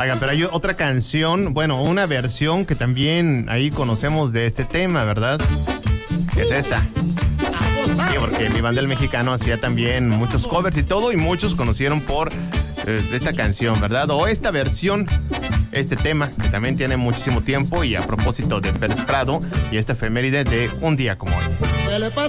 Oiga, pero hay otra canción, bueno, una versión que también ahí conocemos de este tema, ¿verdad? Que es esta. Sí, porque mi banda El Mexicano hacía también muchos covers y todo, y muchos conocieron por esta canción, ¿verdad? O esta versión, este tema, que también tiene muchísimo tiempo, y a propósito de Pérez Prado y esta efeméride de un día como hoy.